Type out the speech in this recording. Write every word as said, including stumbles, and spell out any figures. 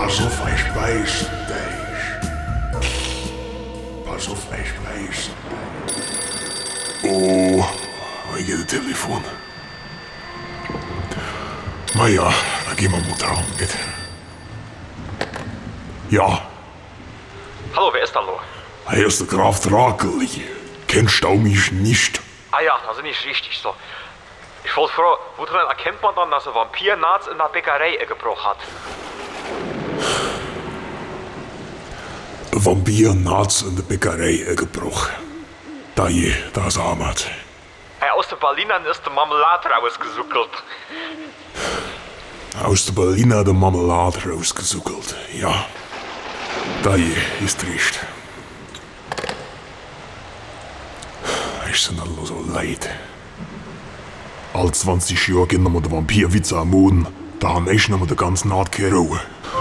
Pass auf, ich beiß dich. Pass auf, ich beiß dich. Oh, ich gehe das Telefon. Na ja, dann gehen wir mal dran, geht. Ja. Hallo, wer ist da, lo? Hier ist der Graf Drakeli. Kennst du mich nicht? Ah ja, also nicht richtig so. Ich wollte fragen, woran erkennt man dann, dass ein Vampir nachts in der Bäckerei gebrochen hat? Ein Vampir nachts in der Bäckerei gebrochen. Da je, da ist Ahmad. Hey, aus den Berlinern ist die Marmelade rausgesuckelt. Aus der Berliner der Marmelade rausgesuckelt, ja. Da je, ist recht. Ich bin alle so leid. All zwanzig Jahre gehen wir den Vampirwitz am Moden, da haben ich noch mal den ganzen Naht keine Ruhe.